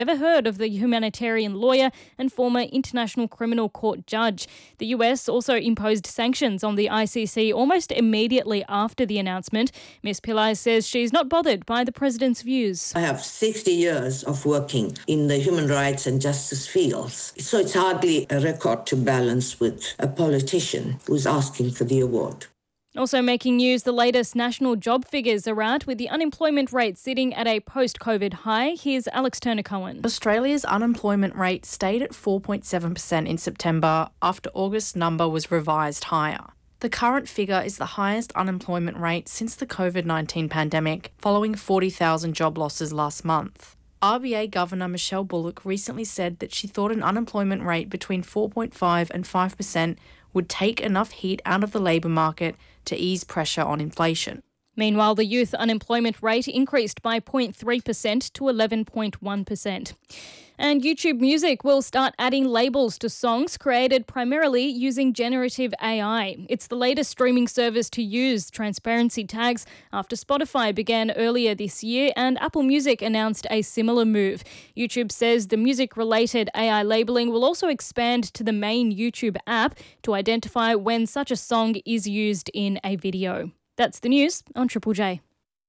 ever heard of the humanitarian lawyer and former International Criminal Court judge. The US also imposed sanctions on the ICC almost immediately after the announcement. Ms. Pillai says she's not bothered by the president's views. I have 60 years of working in the human rights and justice fields, so it's hardly a record to balance with a politician who's asking for the award. Also making news, the latest national job figures are out, with the unemployment rate sitting at a post-COVID high. Here's Alex Turner-Cohen. Australia's unemployment rate stayed at 4.7% in September after August's number was revised higher. The current figure is the highest unemployment rate since the COVID-19 pandemic, following 40,000 job losses last month. RBA Governor Michelle Bullock recently said that she thought an unemployment rate between 4.5 and 5% would take enough heat out of the labour market to ease pressure on inflation. Meanwhile, the youth unemployment rate increased by 0.3% to 11.1%. And YouTube Music will start adding labels to songs created primarily using generative AI. It's the latest streaming service to use transparency tags after Spotify began earlier this year and Apple Music announced a similar move. YouTube says the music-related AI labelling will also expand to the main YouTube app to identify when such a song is used in a video. That's the news on Triple J.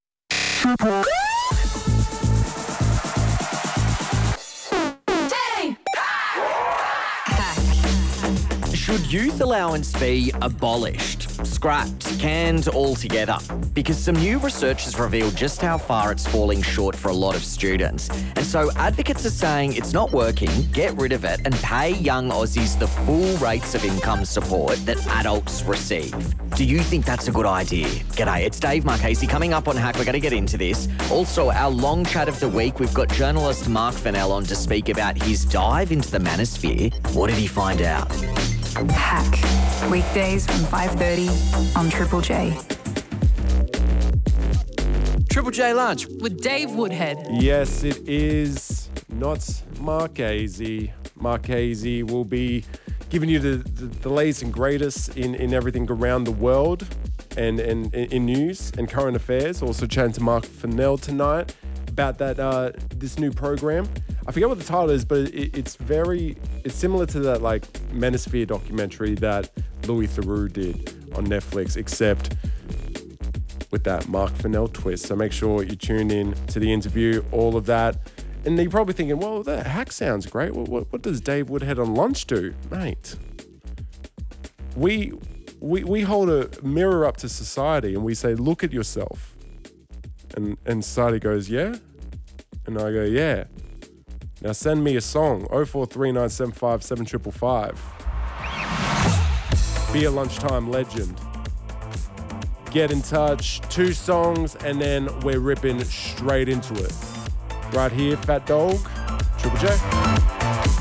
Should youth allowance be abolished, scrapped, canned altogether? Because some new research has revealed just how far it's falling short for a lot of students. And so advocates are saying it's not working, get rid of it and pay young Aussies the full rates of income support that adults receive. Do you think that's a good idea? G'day, it's Dave Marchese. Coming up on Hack, we're going to get into this. Also, our long chat of the week, we've got journalist Mark Fennell on to speak about his dive into the manosphere. What did he find out? Hack. Weekdays from 5:30 on Triple J. Triple J Lunch with Dave Woodhead. Yes, it is not Marchese. Marchese will be giving you the latest and greatest in everything around the world and in news and current affairs. Also chatting to Mark Fennell tonight about that this new program. I forget what the title is, but it's similar to that like Manosphere documentary that Louis Theroux did on Netflix, except with that Mark Fennell twist. So make sure you tune in to the interview, all of that. And you're probably thinking, well, that Hack sounds great. What does Dave Woodhead on lunch do? Mate, we hold a mirror up to society and we say, look at yourself. And society goes, yeah? And I go, yeah. Now send me a song, 043975 7555. Be a lunchtime legend. Get in touch, 2 songs, and then we're ripping straight into it. Right here, Fat Dog, Triple J.